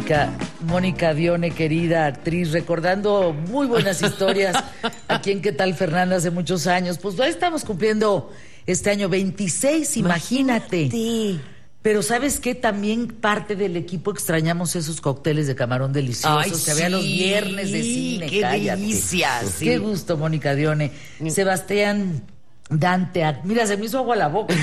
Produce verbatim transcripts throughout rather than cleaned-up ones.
Mónica, Mónica Dione, querida actriz, recordando muy buenas historias aquí en ¿Qué tal, Fernanda? Hace muchos años. Pues ya estamos cumpliendo este año veintiséis, imagínate. imagínate. Pero ¿sabes qué? También parte del equipo extrañamos esos cócteles de camarón deliciosos. Ay, que había sí, los viernes de cine. ¡Qué cállate. delicia! Sí. Qué gusto, Mónica Dione. Mm. Sebastián Dante, mira, se me hizo agua la boca.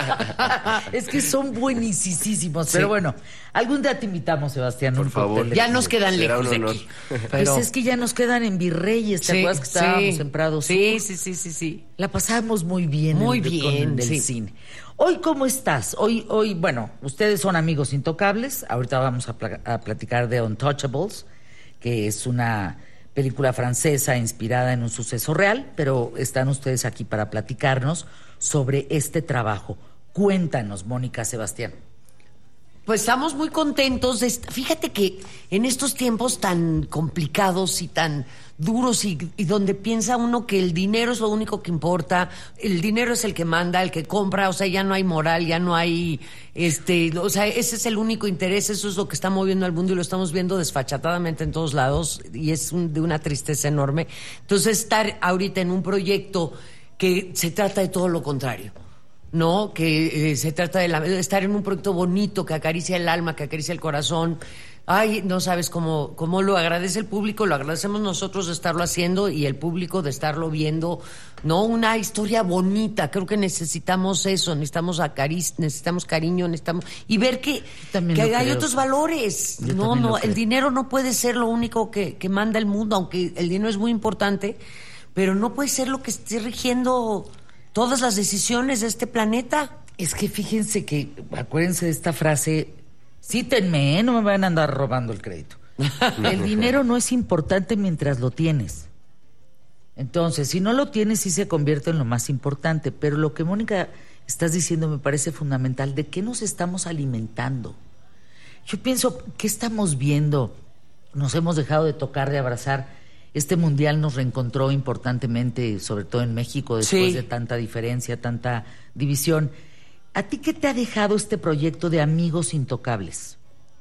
Es que son buenísimos. Sí. Pero bueno, algún día te invitamos, Sebastián. Por un favor. De ya nos quedan lejos de aquí. Pero... Pues es que ya nos quedan en Virreyes. ¿Te sí, acuerdas que estábamos sí. en Prado Sur? Sí, sí, sí, sí, sí. La pasábamos muy bien. Muy en, bien. Con, del sí. cine. Hoy, ¿cómo estás? Hoy, hoy, bueno, ustedes son amigos intocables. Ahorita vamos a, pl- a platicar de Untouchables, que es una película francesa inspirada en un suceso real, pero están ustedes aquí para platicarnos sobre este trabajo. Cuéntanos, Mónica, Sebastián. Pues estamos muy contentos. De est- Fíjate que en estos tiempos tan complicados y tan duros y, y donde piensa uno que el dinero es lo único que importa, el dinero es el que manda, el que compra, o sea, ya no hay moral, ya no hay, este, o sea, ese es el único interés, eso es lo que está moviendo al mundo y lo estamos viendo desfachatadamente en todos lados y es un, de una tristeza enorme. Entonces, estar ahorita en un proyecto que se trata de todo lo contrario. No, que eh, se trata de, la, de estar en un proyecto bonito que acaricia el alma, que acaricia el corazón. Ay, no sabes cómo, cómo lo agradece el público, lo agradecemos nosotros de estarlo haciendo y el público de estarlo viendo. No, una historia bonita. Creo que necesitamos eso, necesitamos acaric- necesitamos cariño, necesitamos y ver que, que hay creo. otros valores. Yo no, no, el dinero no puede ser lo único que, que manda el mundo, aunque el dinero es muy importante, pero no puede ser lo que esté rigiendo todas las decisiones de este planeta. Es que fíjense que, acuérdense de esta frase, cítenme, ¿eh? No me van a andar robando el crédito. El dinero no es importante mientras lo tienes. Entonces, si no lo tienes, sí se convierte en lo más importante. Pero lo que, Mónica, estás diciendo me parece fundamental. ¿De qué nos estamos alimentando? Yo pienso, ¿qué estamos viendo? Nos hemos dejado de tocar, de abrazar. Este mundial nos reencontró importantemente, sobre todo en México, después sí. de tanta diferencia, tanta división. ¿A ti qué te ha dejado este proyecto de Amigos Intocables?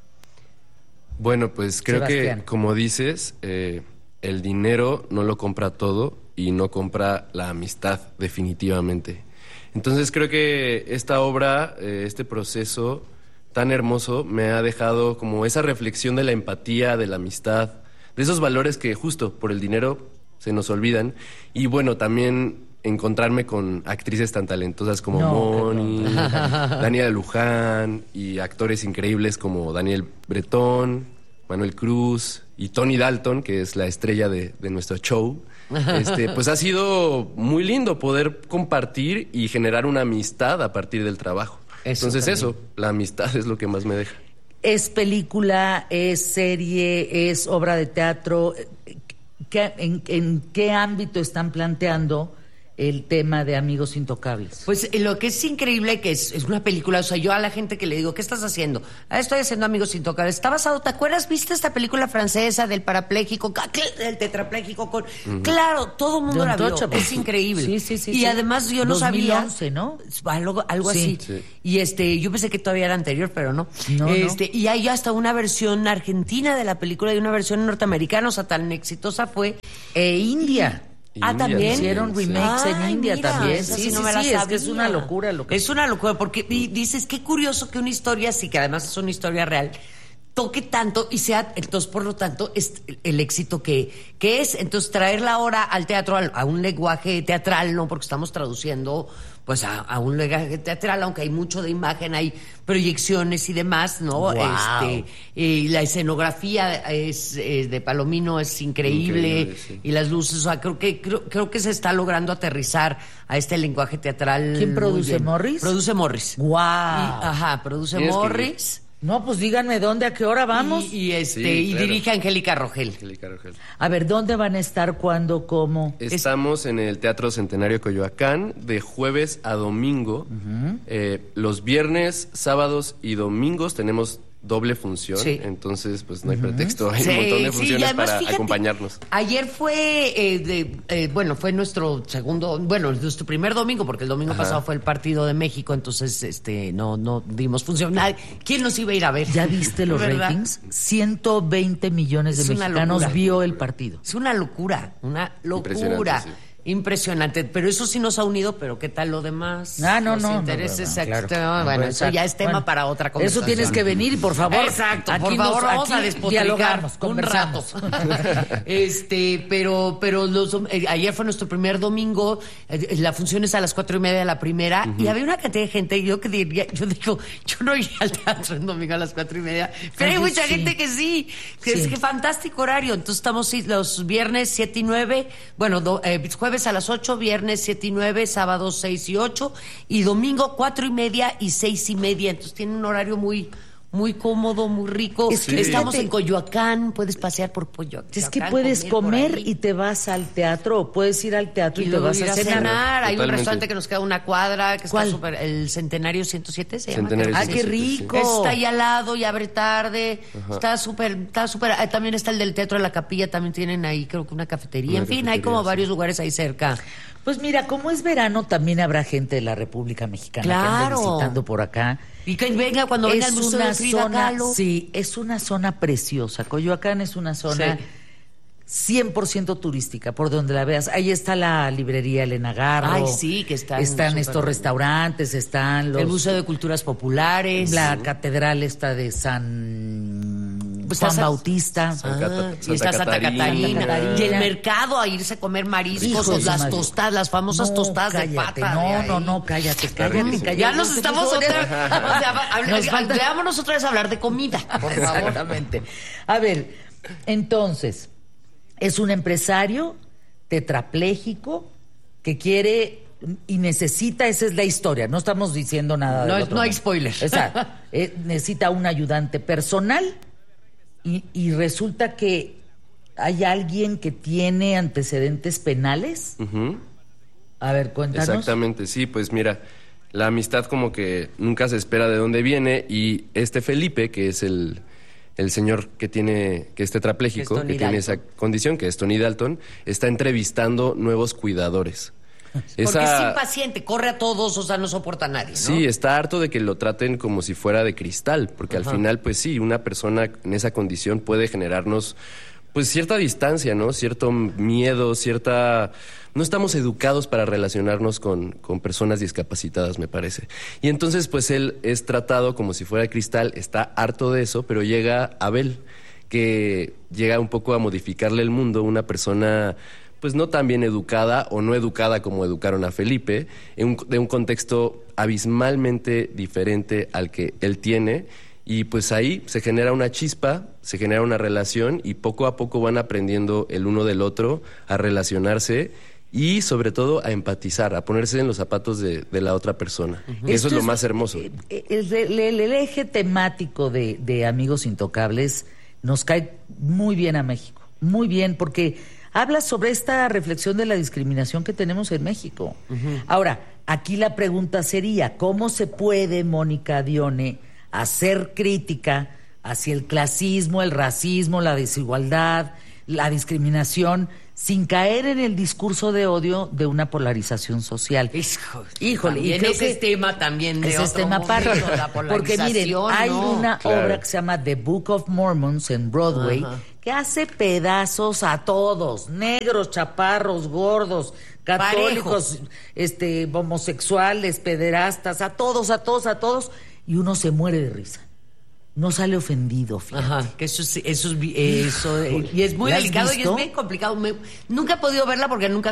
Bueno, pues creo Sebastián. que, como dices, eh, el dinero no lo compra todo y no compra la amistad, definitivamente. Entonces creo que esta obra, eh, este proceso tan hermoso, me ha dejado como esa reflexión de la empatía, de la amistad, de esos valores que justo por el dinero se nos olvidan. Y bueno, también encontrarme con actrices tan talentosas como no, Moni, no. Daniela Luján y actores increíbles como Daniel Bretón, Manuel Cruz y Tony Dalton, que es la estrella de, de nuestro show. Este, pues ha sido muy lindo poder compartir y generar una amistad a partir del trabajo. Eso Entonces también. eso, la amistad es lo que más me deja. ¿Es película, es serie, es obra de teatro? ¿Qué, en, ¿En qué ámbito están planteando el tema de Amigos Intocables? Pues lo que es increíble que es, es una película, o sea, yo a la gente que le digo, ¿qué estás haciendo? Ah, estoy haciendo Amigos Intocables. Está basado, ¿te acuerdas? ¿Viste esta película francesa del parapléjico, del tetrapléjico? Con... Uh-huh. Claro, todo el mundo la vio. Es increíble. Sí, sí, sí. Y sí. además yo no dos mil once, sabía... ¿no? Algo, algo sí. así. Sí. Y este, yo pensé que todavía era anterior, pero no. No, este, no. Y hay hasta una versión argentina de la película y una versión norteamericana, o sea, tan exitosa fue. E India. Ah, también hicieron remakes sí. en Ay, India mira, también. sí, Sí, no sí, me la sí, sabía. es que es una locura lo que es una locura porque y dices qué curioso que una historia así, que además es una historia real, toque tanto y sea entonces por lo tanto es el éxito que, que es. Entonces traerla ahora al teatro, a, a un lenguaje teatral, no porque estamos traduciendo pues a, a un lenguaje teatral, aunque hay mucho de imagen, hay proyecciones y demás, ¿no? Wow. Este, y la escenografía es, es de Palomino es increíble, increíble sí. y las luces, o sea, creo que creo, creo que se está logrando aterrizar a este lenguaje teatral. ¿Quién produce? ¿Morris? Produce Morris. Wow. Y, ajá, produce Morris. No, pues díganme dónde, a qué hora vamos. Y, y este Sí, y claro. dirige a Angélica Rogel. Angélica Rogel. A ver, ¿dónde van a estar? ¿Cuándo? ¿Cómo? Estamos en el Teatro Centenario Coyoacán de jueves a domingo. Uh-huh. Eh, los viernes, sábados y domingos tenemos doble función, sí. Entonces pues no hay pretexto, hay sí, un montón de funciones sí, para fíjate, acompañarnos. Ayer fue, eh, de, eh, bueno, fue nuestro segundo, bueno, nuestro primer domingo, porque el domingo Ajá. pasado fue el partido de México, entonces este no no dimos función. ¿Quién nos iba iba a ir a ver. ¿Ya viste los ¿Verdad? ratings? ciento veinte millones de Es una mexicanos locura. vio el partido. Es una locura, una locura. Impresionante, sí. Impresionante, pero eso sí nos ha unido, pero ¿qué tal lo demás? Ah, no, Los no, intereses no, no, extra- claro. Bueno, No, eso ya es tema bueno, para otra Eso conversación. tienes que venir, por favor. Exacto, Aquí por favor, nos- vamos a aquí despotricar dialogamos, un conversamos. rato. este, pero, pero los, eh, ayer fue nuestro primer domingo, eh, la función es a las cuatro y media de la primera, uh-huh. y había una cantidad de gente, yo que diría, yo digo, yo no iría al teatro el domingo a las cuatro y media, pero Ay, hay mucha sí. gente que sí, que Sí. es que fantástico horario. Entonces estamos sí, los viernes siete y nueve, bueno, do, eh, jueves a las ocho, viernes siete y nueve, sábados seis y ocho, y domingo cuatro y media y seis y media. Entonces tiene un horario muy, muy cómodo, muy rico. Es que estamos fíjate- en Coyoacán, puedes pasear por Coyoacán. Es que puedes por comer ahí. y te vas al teatro, o puedes ir al teatro Y y, te luego vas ir a cenar. Hay un Totalmente. restaurante que nos queda una cuadra, que ¿Cuál? está súper, el Centenario ciento siete se llama. Centenario Ah, creo. qué ciento siete, sí. rico. Está ahí al lado y abre tarde. Está súper, está súper. eh, También está el del Teatro de la Capilla, también tienen ahí creo que una cafetería. Una en fin, hay cafetería, como sí. varios lugares ahí cerca. Pues mira, como es verano, también habrá gente de la República Mexicana que Claro. ande visitando por acá. Y que venga cuando venga al Museo de Frida zona, Kahlo. sí, es una zona preciosa. Coyoacán es una zona Sí. cien por ciento turística, por donde la veas. Ahí está la librería Elena Garro. Ay, sí, que están Están súper estos bien. restaurantes, están los... El Museo de Culturas Populares. La catedral esta de San Pues Juan está- Bautista. San Ah, Cata- y está Santa Catarina. Catarina. Y el mercado a irse a comer mariscos, Hijo o de su las madre. tostadas, las famosas No, tostadas cállate, de pata. No, de ahí. no, no, cállate, cállate, riquísimo. cállate. Ya nos estamos otra vez. O sea, va- hable- Nos falta- veámonos otra vez a hablar de comida, por favor. Exactamente. A ver, entonces, es un empresario tetrapléjico que quiere y necesita, esa es la historia, no estamos diciendo nada. No del es- otro no hay mundo. spoiler. Exacto. Eh, necesita un ayudante personal y, y resulta que hay alguien que tiene antecedentes penales. Ujú. A ver, cuéntanos. Exactamente, sí, pues mira, la amistad como que nunca se espera de dónde viene y este Felipe, que es el, el señor que tiene, que es tetrapléjico, Que es que, Tony tiene Dalton. esa condición, que es Tony Dalton, está entrevistando nuevos cuidadores. Porque es impaciente, corre a todos, o sea, no soporta a nadie, ¿no? Sí, está harto de que lo traten como si fuera de cristal, porque Ajá. al final, pues sí, una persona en esa condición puede generarnos, pues cierta distancia, ¿no? Cierto miedo, cierta... No estamos educados para relacionarnos con, con personas discapacitadas, me parece. Y entonces, pues él es tratado como si fuera de cristal, está harto de eso, pero llega Abel, que llega un poco a modificarle el mundo, una persona pues no tan bien educada o no educada como educaron a Felipe, en un, de un contexto abismalmente diferente al que él tiene, y pues ahí se genera una chispa, se genera una relación y poco a poco van aprendiendo el uno del otro a relacionarse y sobre todo a empatizar, a ponerse en los zapatos de, de la otra persona. Uh-huh. Eso Esto es lo más hermoso. eh, El, el- el- el eje temático de, de Amigos Intocables nos cae muy bien a México, muy bien, porque habla sobre esta reflexión de la discriminación que tenemos en México. Uh-huh. Ahora, aquí la pregunta sería, ¿cómo se puede, Mónica Dione, hacer crítica hacia el clasismo, el racismo, la desigualdad, la discriminación, sin caer en el discurso de odio de una polarización social? Hijo, Híjole, y también creo ese que es tema también de ese es otro tema mundo, aparte. la Porque miren, polarización, hay ¿no? una Claro. obra que se llama The Book of Mormons en Broadway, Ajá. que hace pedazos a todos, negros, chaparros, gordos, católicos, este, homosexuales, pederastas, a todos, a todos, a todos, y uno se muere de risa. No sale ofendido, fíjate. Ajá, que eso es, eso es, eso, eh, y es muy ¿La has delicado y es visto? bien complicado. Me- nunca he podido verla porque nunca